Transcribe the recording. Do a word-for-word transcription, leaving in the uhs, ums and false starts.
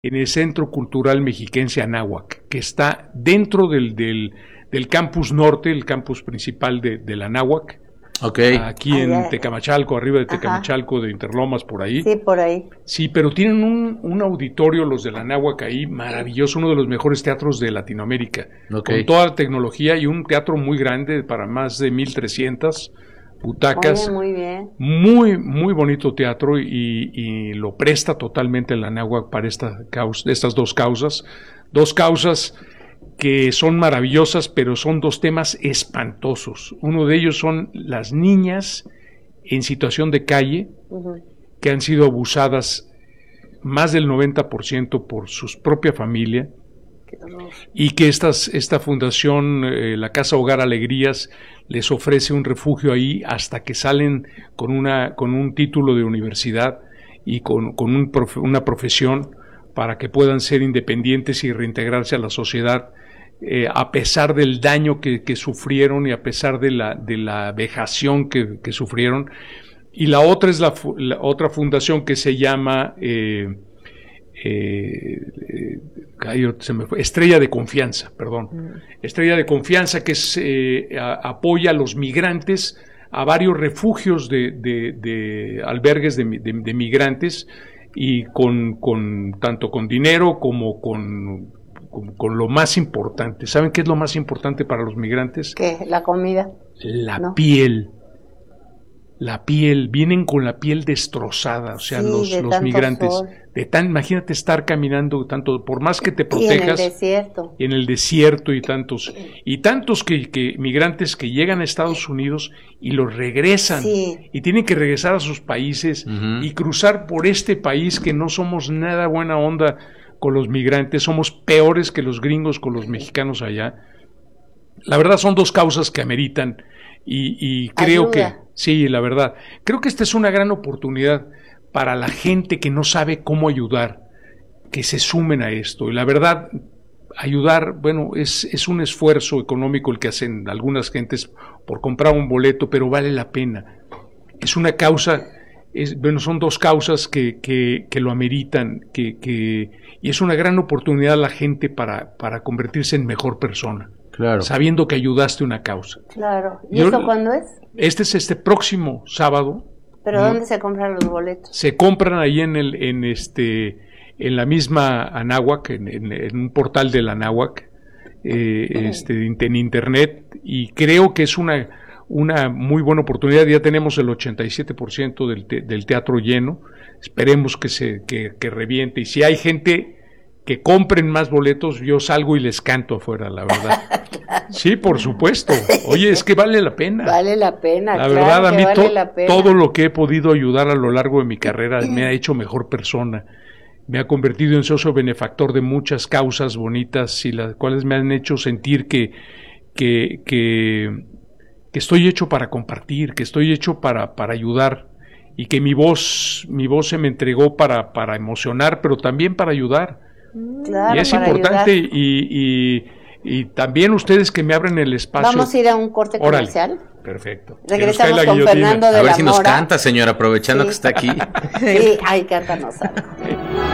en el Centro Cultural Mexiquense Anáhuac, que está dentro del, del, del campus norte, el campus principal de, de la Anáhuac. Okay. Aquí en Allá. Tecamachalco, arriba de Tecamachalco, Ajá. de Interlomas, por ahí. Sí, por ahí. Sí, pero tienen un, un auditorio, los de la Anáhuac ahí, maravilloso, uno de los mejores teatros de Latinoamérica. Okay. Con toda la tecnología y un teatro muy grande para más de mil trescientas butacas. Muy bien, muy bien. Muy, muy bonito teatro y, y lo presta totalmente la Anáhuac para esta causa, estas dos causas. Dos causas que son maravillosas, pero son dos temas espantosos. Uno de ellos son las niñas en situación de calle, uh-huh. que han sido abusadas más del noventa por ciento por su propia familia, y que estas, esta fundación, eh, la Casa Hogar Alegrías, les ofrece un refugio ahí hasta que salen con, una, con un título de universidad y con, con un profe, una profesión para que puedan ser independientes y reintegrarse a la sociedad. Eh, a pesar del daño que, que sufrieron y a pesar de la, de la vejación que, que sufrieron. Y la otra es la, la otra fundación que se llama eh, eh, eh, se me fue, Estrella de Confianza, perdón. Mm. Estrella de Confianza, que es, eh, a, apoya a los migrantes, a varios refugios de, de, de albergues de, de, de migrantes, y con, con tanto con dinero como con Con, con lo más importante. ¿Saben qué es lo más importante para los migrantes? ¿Qué? La comida. La ¿No? piel. La piel. Vienen con la piel destrozada, o sea, sí, los, los migrantes. Sol. De tan, imagínate estar caminando tanto, por más que te protejas. Y en el desierto. En el desierto y tantos. Y tantos que, que migrantes que llegan a Estados Unidos y los regresan. Sí. Y tienen que regresar a sus países, uh-huh. y cruzar por este país que no somos nada buena onda con los migrantes, somos peores que los gringos con los mexicanos allá. La verdad son dos causas que ameritan y, y creo Ayuda. que, sí, la verdad, creo que esta es una gran oportunidad para la gente que no sabe cómo ayudar, que se sumen a esto. Y la verdad, ayudar, bueno, es, es un esfuerzo económico el que hacen algunas gentes por comprar un boleto, pero vale la pena. Es una causa... Es, bueno, son dos causas que, que, que lo ameritan, que, que, y es una gran oportunidad a la gente para, para convertirse en mejor persona, claro. sabiendo que ayudaste una causa. Claro. ¿Y Yo, eso cuándo es? Este es este próximo sábado. ¿Pero ¿no? dónde se compran los boletos? Se compran ahí en el, en este, en la misma Anáhuac, en, en, en un portal de la Anáhuac, eh, uh-huh. este, en internet, y creo que es una una muy buena oportunidad. Ya tenemos el ochenta y siete por ciento del, te, del teatro lleno. Esperemos que se que, que reviente. Y si hay gente que compren más boletos, yo salgo y les canto afuera, la verdad. Sí, por supuesto. Oye, es que vale la pena. Vale la pena. La claro verdad, a mí vale to, la pena. todo lo que he podido ayudar a lo largo de mi carrera me ha hecho mejor persona. Me ha convertido en socio benefactor de muchas causas bonitas, y las cuales me han hecho sentir que que, que que estoy hecho para compartir, que estoy hecho para, para ayudar, y que mi voz, mi voz se me entregó para, para emocionar, pero también para ayudar. Claro, y es para importante, ayudar. Y, y, y también ustedes que me abren el espacio. Vamos a ir a un corte comercial. Órale. Perfecto. Regresamos con guillotina. Fernando de A ver la si Mora. nos canta, señora, aprovechando sí. que está aquí. Sí, ay, cántanos algo.